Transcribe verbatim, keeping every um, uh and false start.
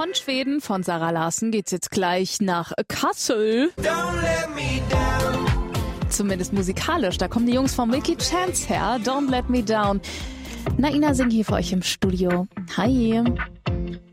Von Schweden, von Sarah Larsson, geht's jetzt gleich nach Kassel. Don't let me down. Zumindest musikalisch, da kommen die Jungs von Milky Chance her. Don't Let Me Down. Naina singt hier für euch im Studio. Hi.